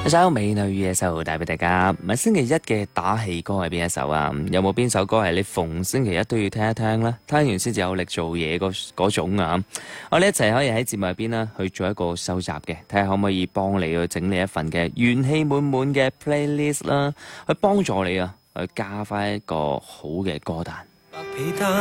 一首美女與野獸帶俾大家。唔係星期一嘅打氣歌係邊一首啊？有冇邊首歌係你逢星期一都要聽一聽呢？聽完先至有力做嘢嗰種啊！我哋一齊可以喺節目入邊呢去做一個收集嘅，睇下可唔可以幫你去整理一份嘅元氣滿滿嘅 playlist 啦，去幫助你啊，去加翻一個好嘅歌單。